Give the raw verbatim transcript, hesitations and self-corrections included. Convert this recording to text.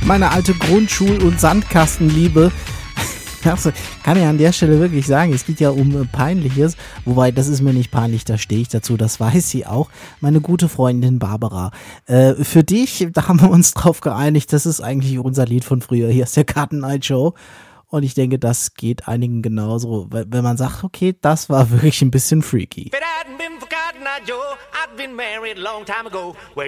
meine alte Grundschul- und Sandkastenliebe. Also, kann ich an der Stelle wirklich sagen, es geht ja um äh, Peinliches, wobei das ist mir nicht peinlich, da stehe ich dazu, das weiß sie auch, meine gute Freundin Barbara. Äh, für dich, da haben wir uns drauf geeinigt, das ist eigentlich unser Lied von früher, hier ist der Carton Night Show und ich denke, das geht einigen genauso, wenn man sagt, okay, das war wirklich ein bisschen freaky. If it hadn't been for Cotton Eye Joe, I'd been married a long time ago. Where